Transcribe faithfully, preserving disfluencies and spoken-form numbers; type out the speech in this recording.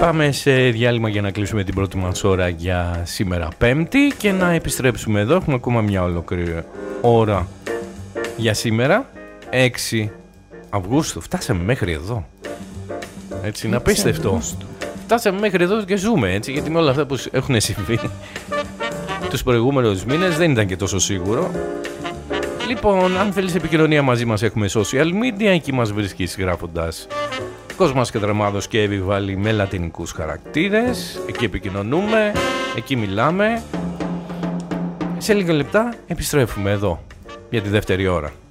πάμε σε διάλειμμα για να κλείσουμε την πρώτη μας ώρα για σήμερα Πέμπτη και να επιστρέψουμε εδώ. Έχουμε ακόμα μια ολόκληρη ώρα για σήμερα, έξι Αυγούστου. Φτάσαμε μέχρι εδώ. Έτσι, είναι απίστευτο. Φτάσαμε μέχρι εδώ και ζούμε, έτσι, γιατί με όλα αυτά που έχουν συμβεί τους προηγούμενους μήνες δεν ήταν και τόσο σίγουρο. Λοιπόν, αν θέλεις επικοινωνία μαζί μας, έχουμε social media, εκεί μας βρίσκεις γράφοντας Κόσμας Κατραμάδος και Εβιβάλη με λατινικούς χαρακτήρες. Εκεί επικοινωνούμε, εκεί μιλάμε. Σε λίγα λεπτά επιστρέφουμε εδώ για τη δεύτερη ώρα.